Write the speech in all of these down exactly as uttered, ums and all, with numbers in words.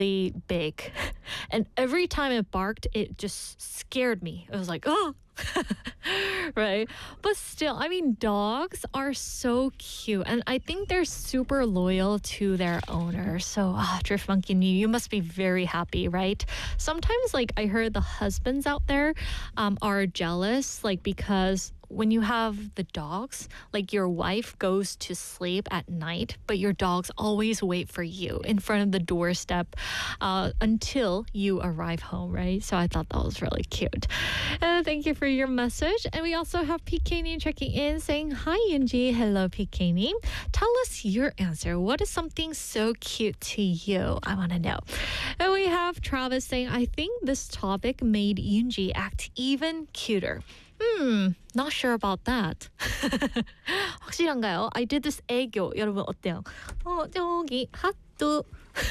really big. And every time it barked, it just scared me. It was like, oh, right? But still, I mean, dogs are so cute. And I think they're super loyal to their owner. So, ah, Drift Monkey, you, you must be very happy, right? Sometimes, like, I heard the husbands out there um, are jealous, like, because when you have the dogs, like your wife goes to sleep at night, but your dogs always wait for you in front of the doorstep uh, until you arrive home, right? So I thought that was really cute. Uh, thank you for your message. And we also have P K Nim checking in saying, hi, Yunji. Hello, P K Nim. Tell us your answer. What is something so cute to you? I want to know. And we have Travis saying, I think this topic made Yunji act even cuter. Hmm, not sure about that. 확실한가요? I did this 애교. 여러분 어때요? 어, 저기 핫도.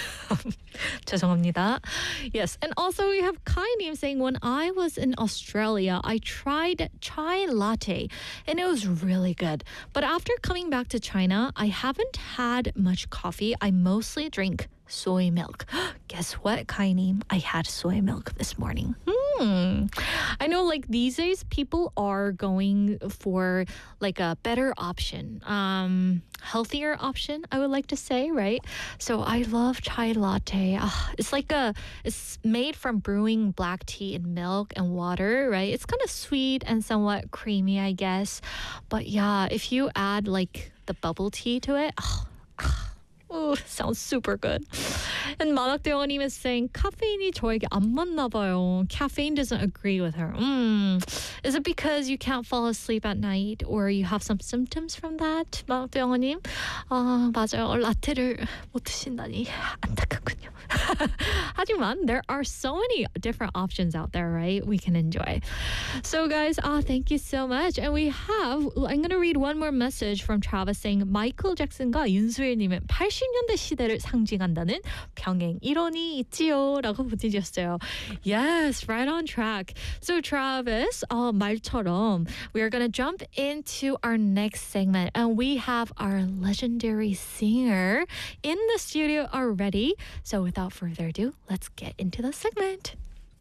죄송합니다. Yes, and also we have Kai Nim saying, when I was in Australia, I tried chai latte and it was really good. But after coming back to China, I haven't had much coffee. I mostly drink soy milk. Guess what, Kai Nim? I had soy milk this morning. Hmm. I know, like, these days people are going for like a better option, um, healthier option, I would like to say, right? So I love chai latte. Ah, it's like a, it's made from brewing black tea in milk and water, right? It's kind of sweet and somewhat creamy, I guess. But yeah, if you add like the bubble tea to it, oh, oh, sounds super good. And 만학대원님 is saying, 카페인이 저에게 안 맞나 봐요. Caffeine doesn't agree with her. Mm. Is it because you can't fall asleep at night or you have some symptoms from that? 만학대원님? 아, 맞아요. 라떼를 못 드신다니 안타깝군요. 하지만 there are so many different options out there, right? We can enjoy. So guys, ah, thank you so much. And we have, I'm going to read one more message from Travis saying, 마이클 잭슨과 윤수일님은 팔십 년대 시대를 상징한다는 병행 이론이 있지요 라고 보내주셨어요. Yes, right on track. So Travis, uh, 말처럼 we are going to jump into our next segment and we have our legendary singer in the studio already. So without further ado, let's get into the segment.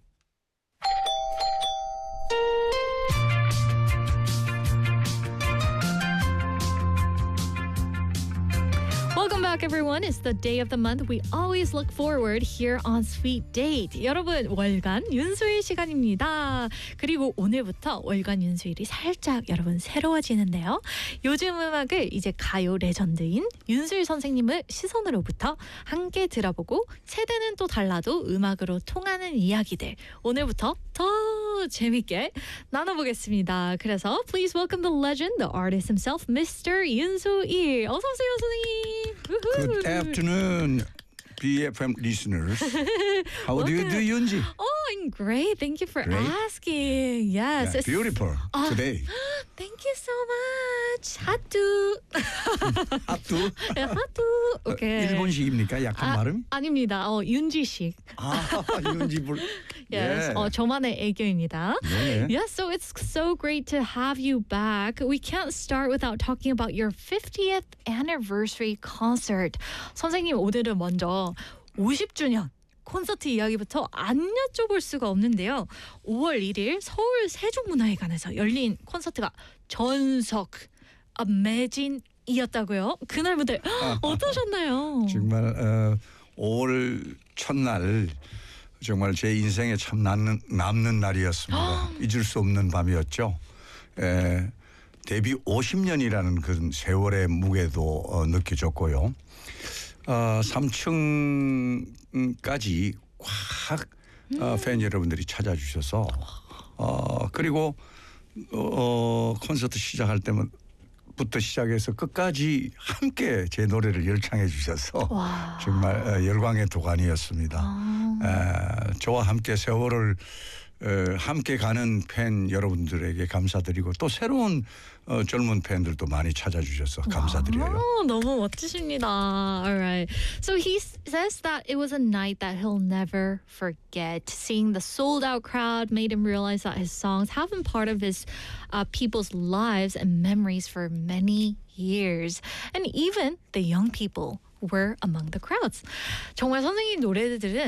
Welcome back, everyone. It's the day of the month we always look forward here on Sweet Date. 여러분, 월간 윤수일 시간입니다. 그리고 오늘부터 월간 윤수일이 살짝 여러분 새로워지는데요. 요즘 음악을 이제 가요 레전드인 윤수일 선생님의 시선으로부터 함께 들어보고 세대는 또 달라도 음악으로 통하는 이야기들 오늘부터 더 재밌게 나눠보겠습니다. 그래서 please welcome the legend, the artist himself, Mister 윤수일. 어서 오세요, 선생님. Good afternoon, B F M listeners. How do you do, Yunji? Oh, I'm great. Thank you for Great. asking. Yes. Yeah, it's- beautiful 아, today. Thank you so much. 하뚜. 하뚜? 네, 하뚜. 오케이. 일본식입니까? 약간 아, 발음? 아닙니다. 어, 윤지식. 아, 윤지 불. Yes. 예. 어, 저만의 애교입니다. 네. Yes, so it's so great to have you back. We can't start without talking about your fiftieth anniversary concert. 선생님, 오늘은 먼저 오십 주년 콘서트 이야기부터 안 여쭤볼 수가 없는데요. 오월 일일 서울 세종문화회관에서 열린 콘서트가 전석 매진이었다고요? 그날 무대 어떠셨나요? 정말 어, 오월 첫날 정말 제 인생에 참 남는, 남는 날이었습니다. 잊을 수 없는 밤이었죠. 에, 데뷔 오십 년이라는 그런 세월의 무게도 어, 느껴졌고요. 어, 삼 층까지 꽉 어, 팬 여러분들이 찾아주셔서 어, 그리고 어, 콘서트 시작할 때면 부터 시작해서 끝까지 함께 제 노래를 열창해 주셔서 와. 정말 어, 열광의 도가니였습니다. 아. 에, 저와 함께 세월을 에, 함께 가는 팬 여러분들에게 감사드리고 또 새로운 어, 젊은 팬들도 많이 찾아주셔서 감사드려요. 와, 너무 멋지십니다. All right. So he s- says that it was a night that he'll never forget. Seeing the sold out crowd made him realize that his songs have been part of his uh, people's lives and memories for many years. And even the young people were among the crowds. 정말 선생님 노래들은